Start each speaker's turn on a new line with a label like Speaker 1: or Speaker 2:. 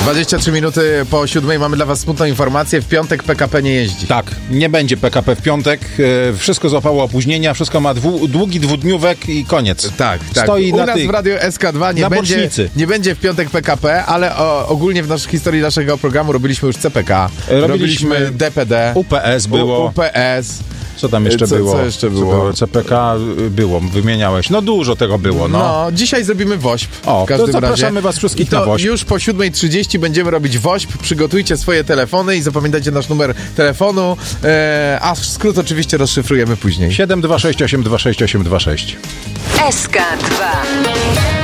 Speaker 1: 23 minuty po 7 mamy dla was smutną informację. W piątek PKP nie jeździ.
Speaker 2: Tak, nie będzie PKP w piątek. Wszystko złapało opóźnienia, wszystko ma długi dwudniówek i koniec.
Speaker 1: Tak.
Speaker 2: Stoi
Speaker 1: U
Speaker 2: na
Speaker 1: nas w Radiu SK2 nie będzie w piątek PKP, ale ogólnie w naszej historii naszego programu robiliśmy już CPK. Robiliśmy DPD.
Speaker 2: UPS było.
Speaker 1: UPS.
Speaker 2: Co tam jeszcze było?
Speaker 1: Co jeszcze było?
Speaker 2: CPK było, wymieniałeś. No dużo tego było,
Speaker 1: No, dzisiaj zrobimy WOŚP.
Speaker 2: W każdym zapraszamy was wszystkich na WOŚP.
Speaker 1: Już po 7:30 będziemy robić WOŚP. Przygotujcie swoje telefony i zapamiętajcie nasz numer telefonu, a skrót oczywiście rozszyfrujemy później.
Speaker 2: 726826826.
Speaker 3: SK2